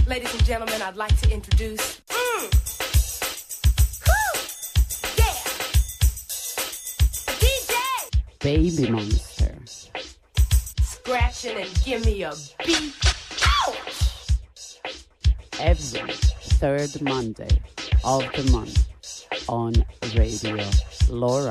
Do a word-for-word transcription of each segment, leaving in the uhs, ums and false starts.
Ladies and gentlemen, I'd like to introduce... Mm. Woo! Yeah! D J! Baby Monster. Scratching and give me a beat. Ouch! Every third Monday of the month on Radio Laura.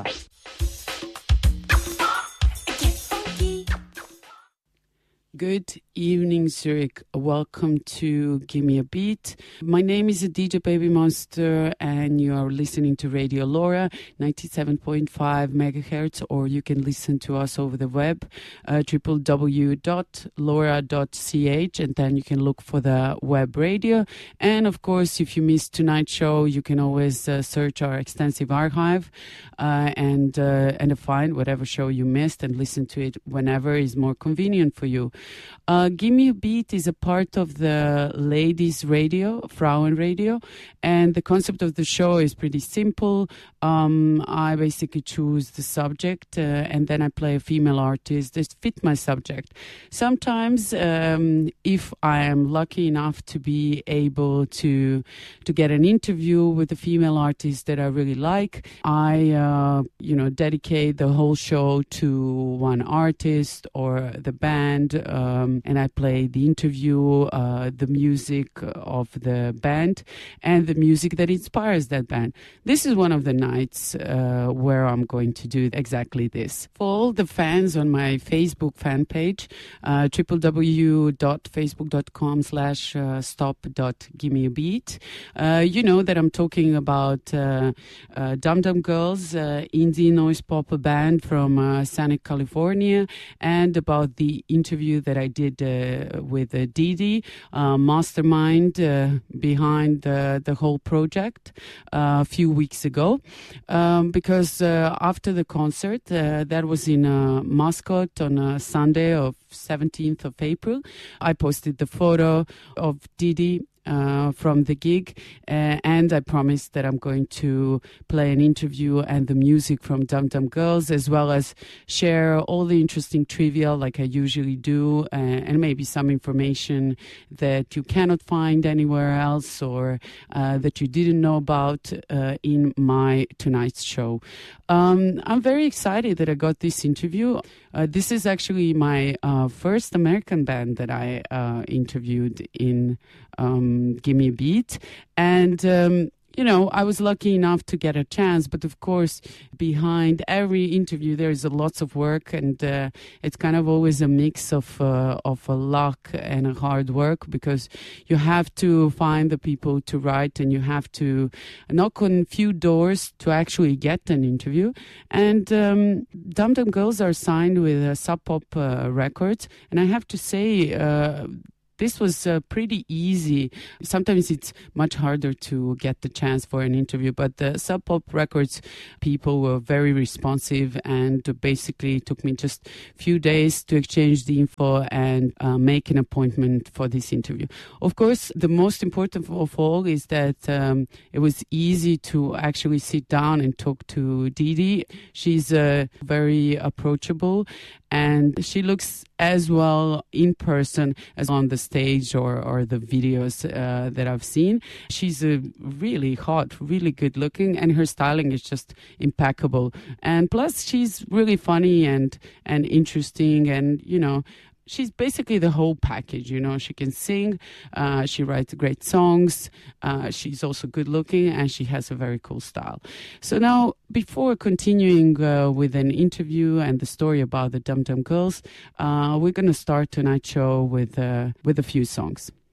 Good evening, Zurich. Welcome to Give Me a Beat. My name is D J Baby Monster, and you are listening to Radio Laura, ninety-seven point five megahertz, or you can listen to us over the web, uh, w w w dot laura dot c h, and then you can look for the web radio. And of course, if you missed tonight's show, you can always uh, search our extensive archive uh, and uh, and find whatever show you missed and listen to it whenever is more convenient for you. Uh, Give Me a Beat is a part of the ladies' radio, Frauen Radio, and the concept of the show is pretty simple. Um, I basically choose the subject uh, and then I play a female artist that fit my subject. Sometimes, um, if I am lucky enough to be able to to get an interview with a female artist that I really like, I uh, you know dedicate the whole show to one artist or the band. Um, and I play the interview, uh, the music of the band, and the music that inspires that band. This is one of the nights uh, where I'm going to do exactly this. For all the fans on my Facebook fan page, uh, w w w dot facebook dot com slash stop dot give me a beat, uh, you know that I'm talking about uh, uh, Dum Dum Girls, uh, indie noise pop band from uh, Santa California, and about the interview that I did uh, with uh, Didi, uh, mastermind uh, behind the, the whole project uh, a few weeks ago. Um, because uh, after the concert, uh, that was in uh, Muscat on a Sunday of seventeenth of April, I posted the photo of Didi Uh, from the gig, uh, and I promised that I'm going to play an interview and the music from Dum Dum Girls, as well as share all the interesting trivia like I usually do, uh, and maybe some information that you cannot find anywhere else or uh, that you didn't know about uh, in my tonight's show. Um, I'm very excited that I got this interview. Uh, this is actually my uh, first American band that I uh, interviewed in um, Give Me a Beat. And, um, you know, I was lucky enough to get a chance. But of course, behind every interview, there is a lots of work. And uh, it's kind of always a mix of, uh, of a luck and a hard work, because you have to find the people to write and you have to knock on a few doors to actually get an interview. And um, Dum Dum Girls are signed with uh, Sub Pop uh, Records. And I have to say, uh, this was uh, pretty easy. Sometimes it's much harder to get the chance for an interview, but the Sub Pop Records people were very responsive, and basically it took me just a few days to exchange the info and uh, make an appointment for this interview. Of course, the most important of all is that um, it was easy to actually sit down and talk to Didi. She's uh, very approachable, and she looks as well in person as on the stage or, or the videos uh, that I've seen. She's a really hot, really good looking, and her styling is just impeccable. And plus, she's really funny and, and interesting, and, you know, she's basically the whole package, you know. She can sing, uh, she writes great songs, uh, she's also good looking, and she has a very cool style. So now, before continuing uh, with an interview and the story about the Dum Dum Girls, uh, we're going to start tonight's show with, uh, with a few songs.